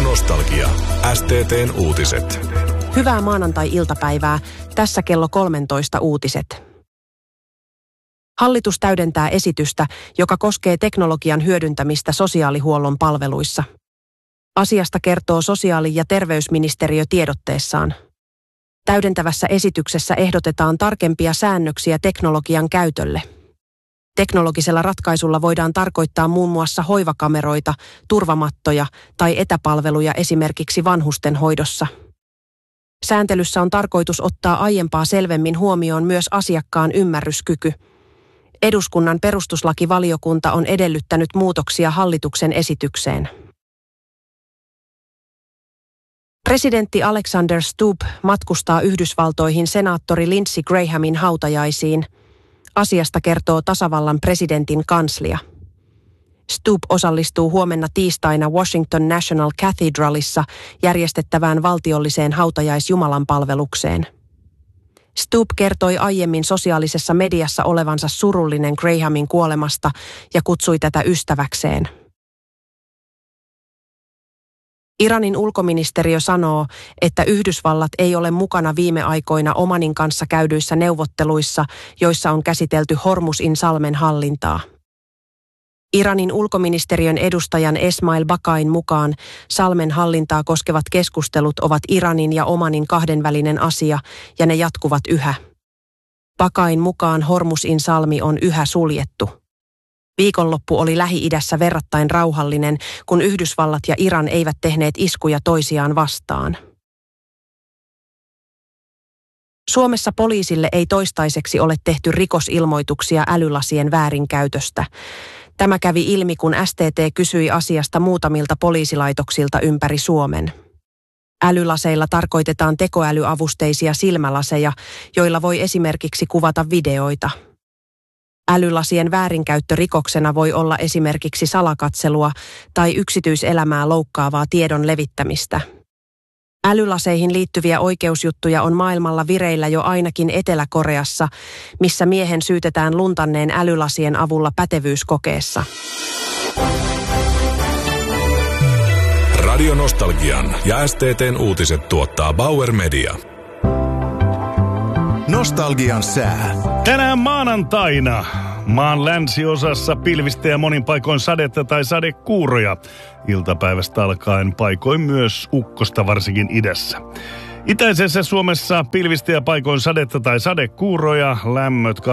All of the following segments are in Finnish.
Nostalgia. STT:n uutiset. Hyvää maanantai-iltapäivää. Tässä kello 13 uutiset. Hallitus täydentää esitystä, joka koskee teknologian hyödyntämistä sosiaalihuollon palveluissa. Asiasta kertoo sosiaali- ja terveysministeriö tiedotteessaan. Täydentävässä esityksessä ehdotetaan tarkempia säännöksiä teknologian käytölle. Teknologisella ratkaisulla voidaan tarkoittaa muun muassa hoivakameroita, turvamattoja tai etäpalveluja esimerkiksi vanhustenhoidossa. Sääntelyssä on tarkoitus ottaa aiempaa selvemmin huomioon myös asiakkaan ymmärryskyky. Eduskunnan perustuslakivaliokunta on edellyttänyt muutoksia hallituksen esitykseen. Presidentti Alexander Stubb matkustaa Yhdysvaltoihin senaattori Lindsey Grahamin hautajaisiin. Asiasta kertoo tasavallan presidentin kanslia. Stubb osallistuu huomenna tiistaina Washington National Cathedralissa järjestettävään valtiolliseen hautajaisjumalanpalvelukseen. Stubb kertoi aiemmin sosiaalisessa mediassa olevansa surullinen Grahamin kuolemasta ja kutsui tätä ystäväkseen. Iranin ulkoministeriö sanoo, että Yhdysvallat ei ole mukana viime aikoina Omanin kanssa käydyissä neuvotteluissa, joissa on käsitelty Hormuzin salmen hallintaa. Iranin ulkoministeriön edustajan Esmail Bakain mukaan salmen hallintaa koskevat keskustelut ovat Iranin ja Omanin kahdenvälinen asia ja ne jatkuvat yhä. Bakain mukaan Hormuzin salmi on yhä suljettu. Viikonloppu oli Lähi-idässä verrattain rauhallinen, kun Yhdysvallat ja Iran eivät tehneet iskuja toisiaan vastaan. Suomessa poliisille ei toistaiseksi ole tehty rikosilmoituksia älylasien väärinkäytöstä. Tämä kävi ilmi, kun STT kysyi asiasta muutamilta poliisilaitoksilta ympäri Suomen. Älylaseilla tarkoitetaan tekoälyavusteisia silmälaseja, joilla voi esimerkiksi kuvata videoita. Älylasien väärinkäyttö rikoksena voi olla esimerkiksi salakatselua tai yksityiselämää loukkaavaa tiedon levittämistä. Älylaseihin liittyviä oikeusjuttuja on maailmalla vireillä jo ainakin Etelä-Koreassa, missä miehen syytetään luntanneen älylasien avulla pätevyyskokeessa. Radio Nostalgian ja STT:n uutiset tuottaa Bauer Media. Nostalgian sää. Tänään maanantaina maan länsiosassa pilvistä ja monin paikoin sadetta tai sadekuuroja. Iltapäivästä alkaen paikoin myös ukkosta, varsinkin idässä. Itäisessä Suomessa pilvistä ja paikoin sadetta tai sadekuuroja, lämmöt 20-26.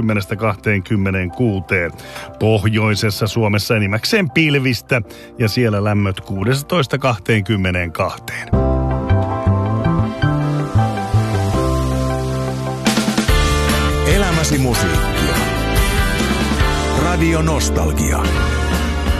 Pohjoisessa Suomessa enimmäkseen pilvistä ja siellä lämmöt 16-22. Elämäsi musiikkia. Radio Nostalgia.